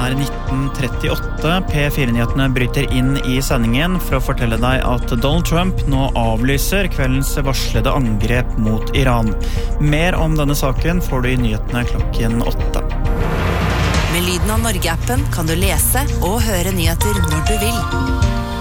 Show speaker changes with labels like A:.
A: 19:38. P4-nyhetene bryter inn i sendingen for å fortelle deg at Donald Trump nå avlyser kveldens varslede angrep mot Iran. Mer om denne saken får du i nyhetene klokken 8.
B: Med Lyden av Norge-appen kan du lese og høre nyheter når du vil.